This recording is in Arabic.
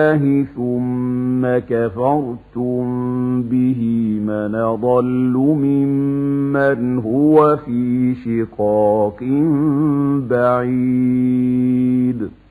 ثم كفرتم به من أضل ممن هو في شقاق بعيد.